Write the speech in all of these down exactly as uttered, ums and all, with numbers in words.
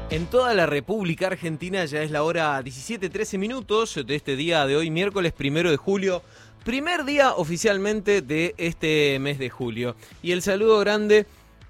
En toda la República Argentina ya es la hora diecisiete trece minutos de este día de hoy, miércoles primero de julio, primer día oficialmente de este mes de julio. Y el saludo grande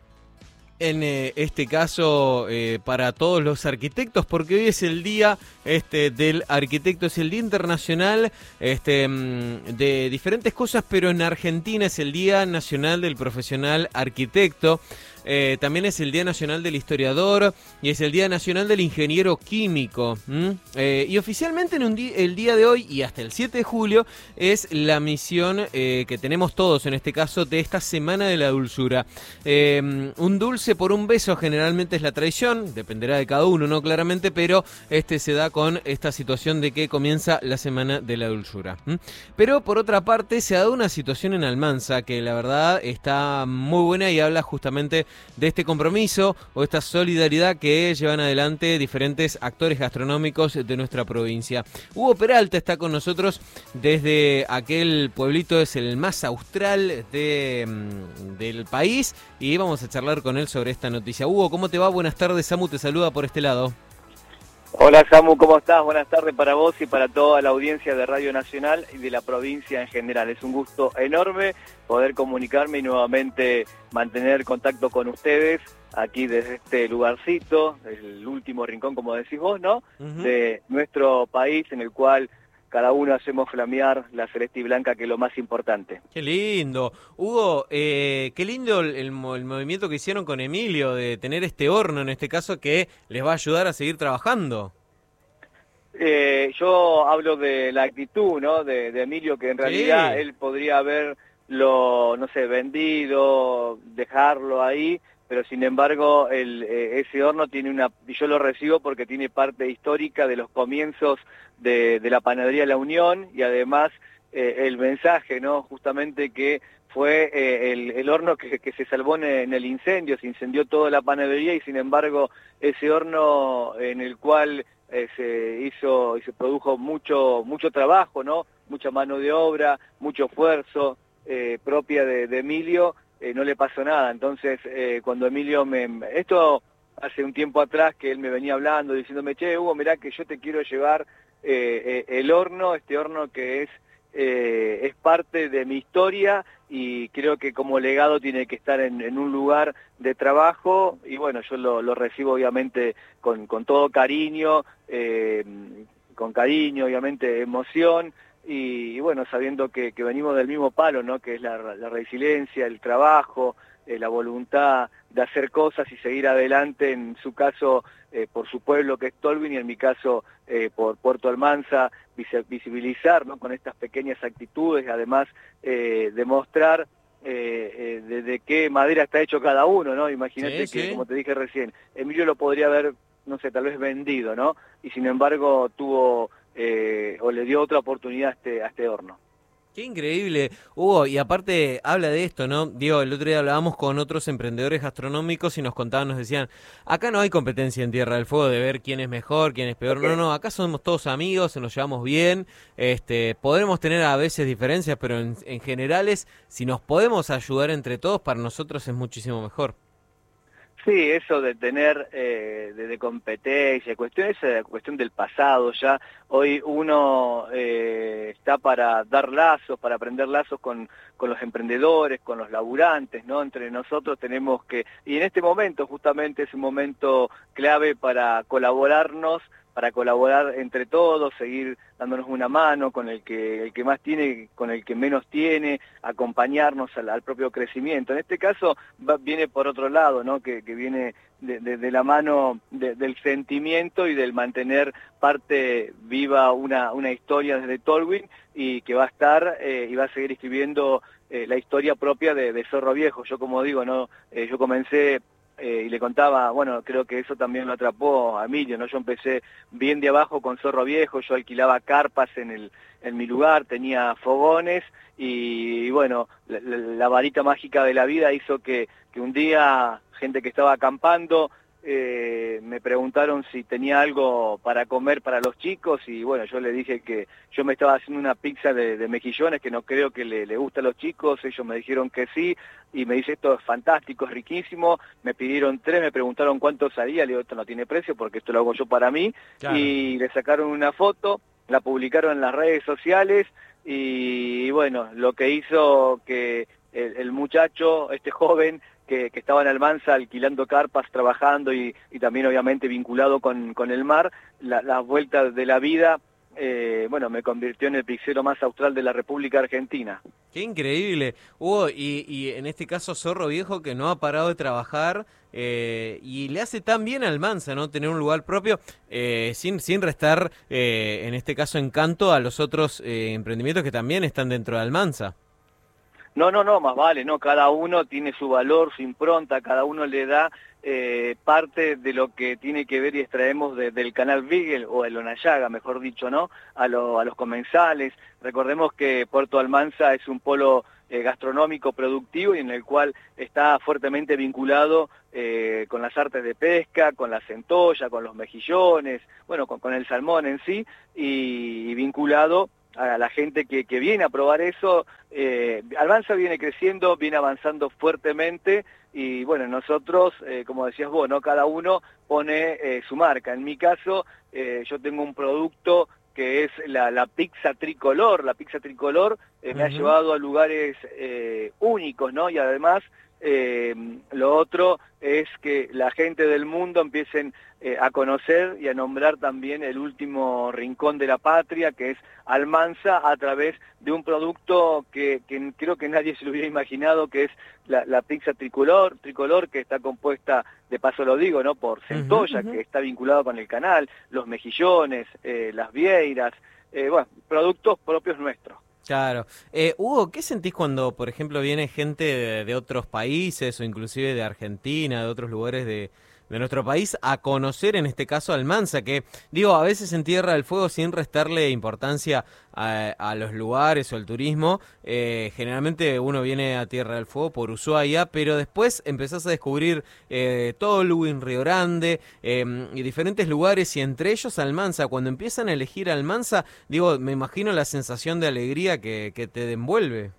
en eh, este caso eh, para todos los arquitectos, porque hoy es el día este, del arquitecto, es el Día Internacional este, de diferentes cosas, pero en Argentina es el Día Nacional del Profesional Arquitecto. Eh, también es el Día Nacional del Historiador y es el Día Nacional del Ingeniero Químico. ¿Mm? Eh, y oficialmente en un di- el día de hoy y hasta el siete de julio es la misión eh, que tenemos todos, en este caso, de esta Semana de la Dulzura. Eh, un dulce por un beso generalmente es la tradición, dependerá de cada uno, ¿no? Claramente, pero este se da con esta situación de que comienza la Semana de la Dulzura. ¿Mm? Pero por otra parte se ha dado una situación en Almansa que la verdad está muy buena y habla justamente de este compromiso o esta solidaridad que llevan adelante diferentes actores gastronómicos de nuestra provincia. Hugo Peralta está con nosotros desde aquel pueblito, es el más austral de, del país, y vamos a charlar con él sobre esta noticia. Hugo, ¿cómo te va? Buenas tardes, Samu te saluda por este lado. Hola Samu, ¿cómo estás? Buenas tardes para vos y para toda la audiencia de Radio Nacional y de la provincia en general. Es un gusto enorme poder comunicarme y nuevamente mantener contacto con ustedes aquí desde este lugarcito, el último rincón, como decís vos, ¿no? Uh-huh. De nuestro país, en el cual cada uno hacemos flamear la celeste y blanca, que es lo más importante. Qué lindo. Hugo, eh, qué lindo el, el, el movimiento que hicieron con Emilio de tener este horno, en este caso, que les va a ayudar a seguir trabajando. Eh, yo hablo de la actitud, ¿no? De, de Emilio, que en realidad sí. Él podría haberlo, no sé, vendido, dejarlo ahí, pero sin embargo el, eh, ese horno tiene una, y yo lo recibo porque tiene parte histórica de los comienzos de, de la panadería La Unión, y además eh, el mensaje, ¿no? Justamente que fue eh, el, el horno que, que se salvó en, en el incendio, se incendió toda la panadería y sin embargo ese horno en el cual eh, se hizo y se produjo mucho mucho trabajo, ¿no? Mucha mano de obra, mucho esfuerzo eh, propia de, de Emilio, eh, no le pasó nada. Entonces eh, cuando Emilio me... Esto hace un tiempo atrás que él me venía hablando, diciéndome, che, Hugo, mirá que yo te quiero llevar eh, eh, el horno, este horno que es Eh, es parte de mi historia y creo que como legado tiene que estar en, en un lugar de trabajo, y bueno, yo lo, lo recibo obviamente con, con todo cariño, eh, con cariño, obviamente emoción, y, y bueno, sabiendo que, que venimos del mismo palo, ¿no? Que es la, la resiliencia, el trabajo, eh, la voluntad de hacer cosas y seguir adelante, en su caso eh, por su pueblo que es Tolwyn, y en mi caso eh, por Puerto Almanza, visibilizar, ¿no? Con estas pequeñas actitudes, además eh, demostrar eh, eh, de, de qué madera está hecho cada uno, ¿no? Imagínate sí, que, sí. Como te dije recién, Emilio lo podría haber, no sé, tal vez vendido, ¿no? Y sin embargo tuvo eh, o le dio otra oportunidad a este, a este horno. Qué increíble, Hugo, y aparte habla de esto, ¿no? Digo, el otro día hablábamos con otros emprendedores gastronómicos y nos contaban, nos decían, acá no hay competencia en Tierra del Fuego de ver quién es mejor, quién es peor, okay. no, no, acá somos todos amigos, nos llevamos bien, este, podremos tener a veces diferencias, pero en, en generales, si nos podemos ayudar entre todos, para nosotros es muchísimo mejor. Sí, eso de tener eh, de, de competencia, cuestión esa cuestión del pasado ya. Hoy uno eh, está para dar lazos, para aprender lazos con, con los emprendedores, con los laburantes, ¿no? Entre nosotros tenemos que, y en este momento justamente es un momento clave para colaborarnos, para colaborar entre todos, seguir dándonos una mano con el que el que más tiene, con el que menos tiene, acompañarnos al, al propio crecimiento. En este caso va, viene por otro lado, ¿no? Que, que viene de, de, de la mano de, del sentimiento y del mantener parte viva una, una historia desde Tolwyn, y que va a estar eh, y va a seguir escribiendo eh, la historia propia de, de Zorro Viejo. Yo, como digo, no, eh, yo comencé Eh, y le contaba, bueno, creo que eso también lo atrapó a Emilio, ¿no? Yo empecé bien de abajo con Zorro Viejo, yo alquilaba carpas en el en mi lugar, tenía fogones, y, y bueno, la, la, la varita mágica de la vida hizo que, que un día gente que estaba acampando eh, me preguntaron si tenía algo para comer para los chicos y bueno, yo le dije que yo me estaba haciendo una pizza de, de mejillones que no creo que le, le guste a los chicos, ellos me dijeron que sí y me dice esto es fantástico, es riquísimo, me pidieron tres, me preguntaron cuánto salía, le digo esto no tiene precio porque esto lo hago yo para mí, claro. Y le sacaron una foto, la publicaron en las redes sociales y, y bueno, lo que hizo que el, el muchacho, este joven, Que, que estaba en Almanza alquilando carpas, trabajando y, y también obviamente vinculado con, con el mar, la, las vueltas de la vida, eh, bueno, me convirtió en el pizzero más austral de la República Argentina. ¡Qué increíble! Hugo, y, y en este caso Zorro Viejo que no ha parado de trabajar eh, y le hace tan bien a Almanza, ¿no? Tener un lugar propio, eh, sin, sin restar, eh, en este caso, encanto a los otros eh, emprendimientos que también están dentro de Almanza. No, no, no, más vale, ¿no? Cada uno tiene su valor, su impronta, cada uno le da eh, parte de lo que tiene que ver y extraemos de, del canal Beagle, o el Onayaga, mejor dicho, ¿no? A, lo, a los comensales. Recordemos que Puerto Almanza es un polo eh, gastronómico productivo y en el cual está fuertemente vinculado eh, con las artes de pesca, con la centolla, con los mejillones, bueno, con, con el salmón en sí, y, y vinculado a la gente que, que viene a probar eso. eh, Almanza viene creciendo, viene avanzando fuertemente y bueno, nosotros, eh, como decías vos, ¿no? Cada uno pone eh, su marca. En mi caso, eh, yo tengo un producto que es la, la pizza tricolor. La pizza tricolor eh, me uh-huh. ha llevado a lugares eh, únicos, ¿no? Y además, eh, lo otro es que la gente del mundo empiecen eh, a conocer y a nombrar también el último rincón de la patria, que es Almanza, a través de un producto que, que creo que nadie se lo hubiera imaginado, que es la, la pizza tricolor, tricolor, que está compuesta, de paso lo digo, ¿no? Por centolla, uh-huh, uh-huh. que está vinculado con el canal, los mejillones, eh, las vieiras, eh, bueno, productos propios nuestros. Claro. Eh, Hugo, ¿qué sentís cuando, por ejemplo, viene gente de, de otros países o inclusive de Argentina, de otros lugares de, de nuestro país, a conocer, en este caso, Almanza? Que, digo, a veces en Tierra del Fuego, sin restarle importancia a, a los lugares o al turismo, eh, generalmente uno viene a Tierra del Fuego por Ushuaia, pero después empezás a descubrir eh, Tolwyn, Río Grande, eh, y diferentes lugares, y entre ellos Almanza. Cuando empiezan a elegir Almanza, digo, me imagino la sensación de alegría que, que te envuelve.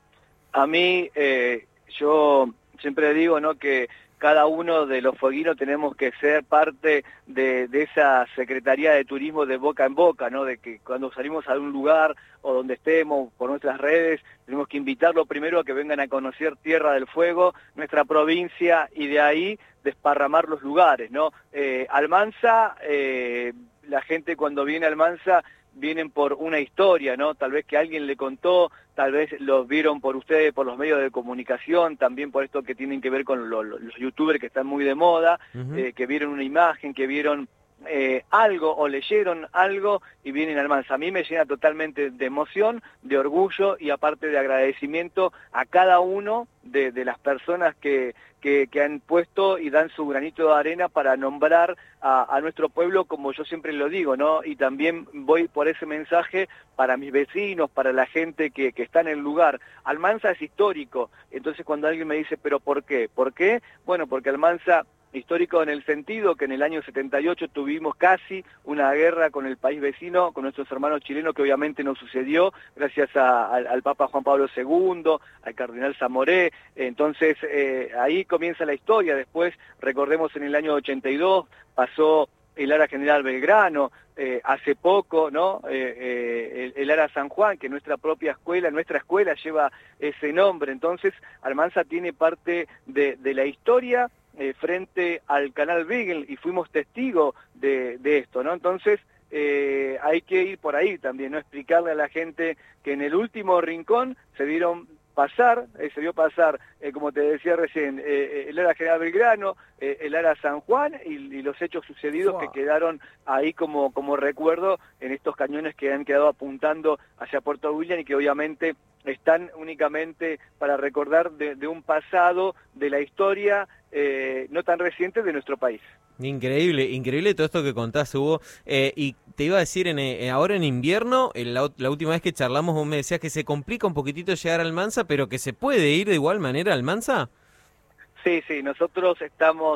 A mí, eh, yo siempre digo, ¿no?, que cada uno de los fueguinos tenemos que ser parte de, de esa Secretaría de Turismo de boca en boca, ¿no? De que cuando salimos a un lugar o donde estemos por nuestras redes, tenemos que invitarlos primero a que vengan a conocer Tierra del Fuego, nuestra provincia, y de ahí desparramar los lugares, ¿no? Eh, Almanza, eh, la gente cuando viene a Almanza vienen por una historia, ¿no? Tal vez que alguien le contó, tal vez los vieron por ustedes, por los medios de comunicación, también por esto que tienen que ver con lo, lo, los youtubers que están muy de moda, uh-huh. eh, que vieron una imagen, que vieron eh, algo o leyeron algo y vienen a Almanza. A mí me llena totalmente de emoción, de orgullo y aparte de agradecimiento a cada uno de, de las personas que, que, que han puesto y dan su granito de arena para nombrar a, a nuestro pueblo, como yo siempre lo digo, ¿no? Y también voy por ese mensaje para mis vecinos, para la gente que, que está en el lugar. Almanza es histórico, entonces cuando alguien me dice, ¿pero por qué? ¿Por qué? Bueno, porque Almanza, histórico en el sentido que en el año setenta y ocho tuvimos casi una guerra con el país vecino, con nuestros hermanos chilenos, que obviamente no sucedió gracias a, al, al Papa Juan Pablo segundo, al Cardenal Zamoré. Entonces eh, ahí comienza la historia. Después, recordemos, en el año ochenta y dos pasó el Ara General Belgrano, eh, hace poco, ¿no? Eh, eh, el, el Ara San Juan, que nuestra propia escuela, nuestra escuela lleva ese nombre. Entonces, Almanza tiene parte de, de la historia Eh, frente al canal Beagle y fuimos testigos de, de esto, ¿no? Entonces eh, hay que ir por ahí también, ¿no? Explicarle a la gente que en el último rincón se dieron pasar, eh, se vio pasar, eh, como te decía recién, eh, el Ara General Belgrano, eh, el Ara San Juan y, y los hechos sucedidos wow. que quedaron ahí como, como recuerdo en estos cañones que han quedado apuntando hacia Puerto William y que obviamente están únicamente para recordar de, de un pasado de la historia eh, no tan reciente de nuestro país. Increíble, increíble todo esto que contás, Hugo. Eh, y te iba a decir, en, eh, ahora en invierno, en la, la última vez que charlamos, vos me decías que se complica un poquitito llegar a Almanza, pero que se puede ir de igual manera a Almanza. Sí, sí, nosotros estamos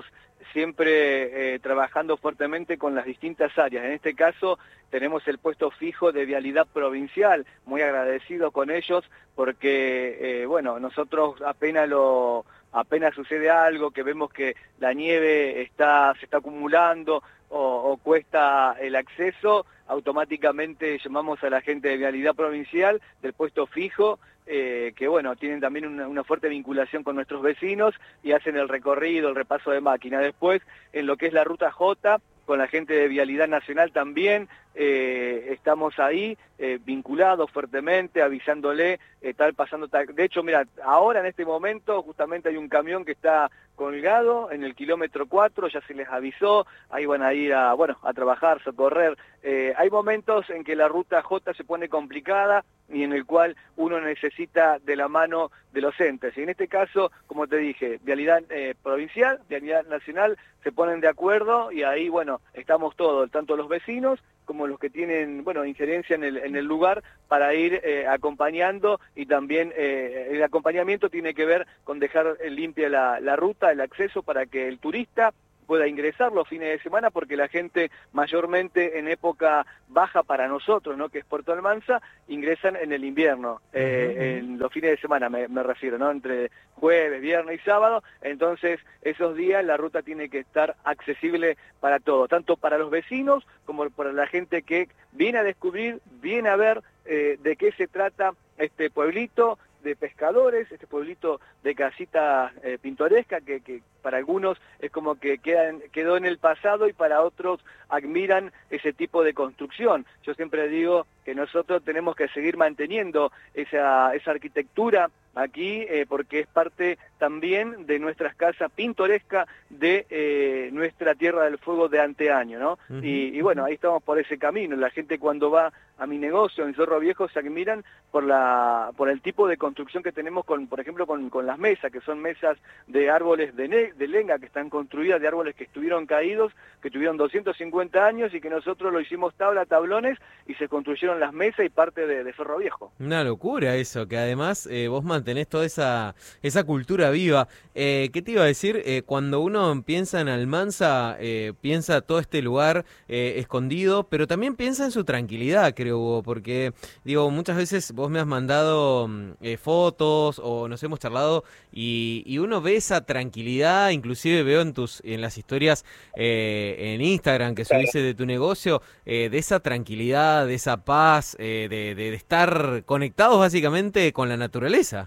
siempre eh, trabajando fuertemente con las distintas áreas. En este caso tenemos el puesto fijo de Vialidad Provincial, muy agradecido con ellos porque, eh, bueno, nosotros apenas lo... apenas sucede algo, que vemos que la nieve está, se está acumulando o, o cuesta el acceso, automáticamente llamamos a la gente de Vialidad Provincial, del puesto fijo, eh, que bueno, tienen también una, una fuerte vinculación con nuestros vecinos y hacen el recorrido, el repaso de máquina. Después, en lo que es la Ruta J, con la gente de Vialidad Nacional también, eh, estamos ahí eh, vinculados fuertemente, avisándole, eh, tal pasando tal... De hecho, mira, ahora en este momento justamente hay un camión que está colgado en el kilómetro cuatro, ya se les avisó, ahí van a ir a, bueno, a trabajar, socorrer. Eh, hay momentos en que la Ruta J se pone complicada y en el cual uno necesita de la mano de los entes. Y en este caso, como te dije, Vialidad eh, Provincial, Vialidad Nacional, se ponen de acuerdo y ahí, bueno, estamos todos, tanto los vecinos como los que tienen, bueno, injerencia en el, en el lugar para ir eh, acompañando y también eh, el acompañamiento tiene que ver con dejar limpia la, la ruta, el acceso para que el turista pueda ingresar los fines de semana, porque la gente mayormente en época baja para nosotros, ¿no?, que es Puerto Almanza, ingresan en el invierno, eh, uh-huh. en los fines de semana me, me refiero, ¿no?, entre jueves, viernes y sábado. Entonces esos días la ruta tiene que estar accesible para todos, tanto para los vecinos como para la gente que viene a descubrir, viene a ver eh, de qué se trata este pueblito de pescadores, este pueblito de casitas eh, pintorescas que, que para algunos es como que quedan, quedó en el pasado y para otros admiran ese tipo de construcción. Yo siempre digo que nosotros tenemos que seguir manteniendo esa, esa arquitectura aquí eh, porque es parte también de nuestras casas pintorescas de eh, nuestra Tierra del Fuego de anteaño, ¿no? Uh-huh. y, y bueno, ahí estamos por ese camino. La gente cuando va a mi negocio en Zorro Viejo se admiran por la por el tipo de construcción que tenemos, con por ejemplo, con, con las mesas, que son mesas de árboles de, ne de lenga, que están construidas de árboles que estuvieron caídos, que tuvieron doscientos cincuenta años y que nosotros lo hicimos tabla, tablones, y se construyeron las mesas y parte de, de Zorro Viejo. Una locura eso, que además eh, vos mantenés toda esa, esa cultura viva. Eh, ¿Qué te iba a decir? Eh, cuando uno piensa en Almanza, eh, piensa todo este lugar eh, escondido, pero también piensa en su tranquilidad, creo, Hugo, porque, digo, muchas veces vos me has mandado eh, fotos o nos hemos charlado y, y uno ve esa tranquilidad, inclusive veo en tus en las historias eh, en Instagram que subiste de tu negocio, eh, de esa tranquilidad, de esa paz, eh, de, de, de estar conectados básicamente con la naturaleza.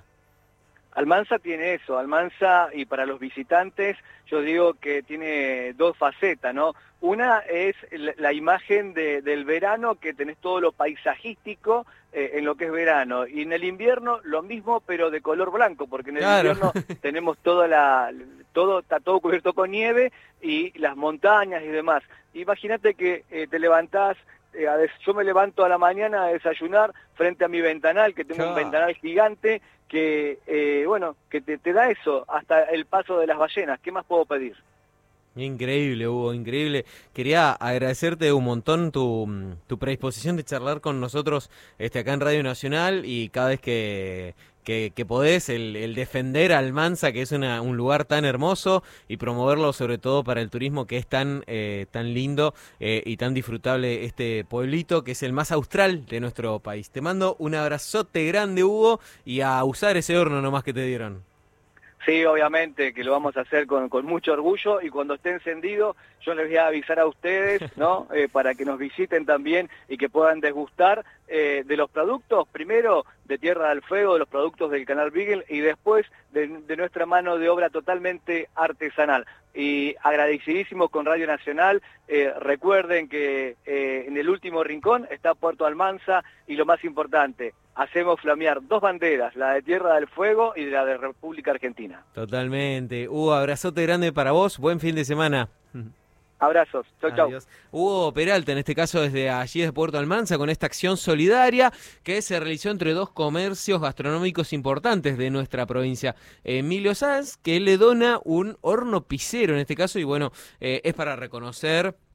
Almanza tiene eso, Almanza, y para los visitantes yo digo que tiene dos facetas, ¿no? Una es la, la imagen de, del verano, que tenés todo lo paisajístico eh, en lo que es verano, y en el invierno lo mismo pero de color blanco, porque en el claro. invierno tenemos toda la, todo, está todo cubierto con nieve y las montañas y demás. Imagínate que eh, te levantás, eh, a des, yo me levanto a la mañana a desayunar frente a mi ventanal, que tengo claro. un ventanal gigante, que eh, bueno, que te, te da eso, hasta el paso de las ballenas. ¿Qué más puedo pedir? Increíble, Hugo, increíble. Quería agradecerte un montón tu, tu predisposición de charlar con nosotros este, acá en Radio Nacional, y cada vez que, que, que podés, el, el defender a Almanza, que es una, un lugar tan hermoso, y promoverlo sobre todo para el turismo, que es tan, eh, tan lindo eh, y tan disfrutable este pueblito, que es el más austral de nuestro país. Te mando un abrazote grande, Hugo, y a usar ese horno nomás que te dieron. Sí, obviamente que lo vamos a hacer con, con mucho orgullo, y cuando esté encendido yo les voy a avisar a ustedes, ¿no? Eh, para que nos visiten también y que puedan degustar eh, de los productos, primero de Tierra del Fuego, de los productos del Canal Beagle, y después de, de nuestra mano de obra totalmente artesanal. Y agradecidísimos con Radio Nacional. Eh, recuerden que eh, en el último rincón está Puerto Almanza, y lo más importante, hacemos flamear dos banderas, la de Tierra del Fuego y la de República Argentina. Totalmente. Hugo, abrazote grande para vos, buen fin de semana. Abrazos, chau, chau. Hugo Peralta, en este caso desde allí de Puerto Almanza, con esta acción solidaria que se realizó entre dos comercios gastronómicos importantes de nuestra provincia. Emilio Sanz, que le dona un horno pisero en este caso, y bueno, eh, es para reconocer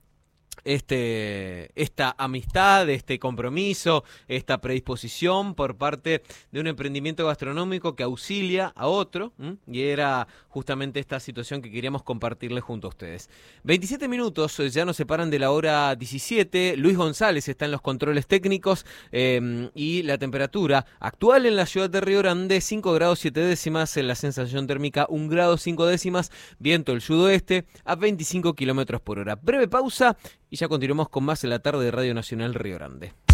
Este, esta amistad, este compromiso, esta predisposición por parte de un emprendimiento gastronómico que auxilia a otro, ¿m? Y era justamente esta situación que queríamos compartirles junto a ustedes. veintisiete minutos, ya nos separan de la hora diecisiete, Luis González está en los controles técnicos eh, y la temperatura actual en la ciudad de Río Grande, cinco grados siete décimas, en la sensación térmica un grado cinco décimas, viento del sudoeste a veinticinco kilómetros por hora. Breve pausa y ya continuamos con más en la tarde de Radio Nacional Río Grande.